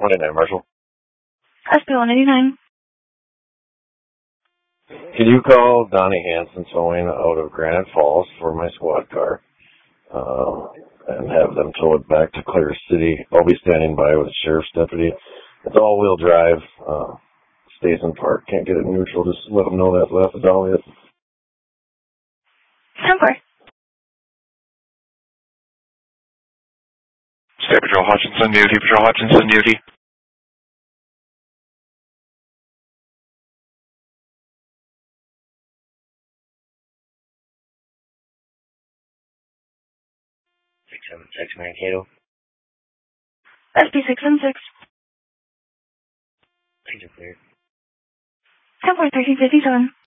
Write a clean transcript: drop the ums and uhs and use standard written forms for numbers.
189, Marshall. SB 189. Can you call Donnie Hanson towing out of Granite Falls for my squad car and have them tow it back to Clear City? I'll be standing by with a sheriff's deputy. It's all-wheel drive. Stays in park. Can't get it neutral. Just let them know that left. That's all it is. Number. State Patrol Hutchinson, duty. Patrol Hutchinson, duty. Mankato. SB 616. Things are clear. 10-4 1357.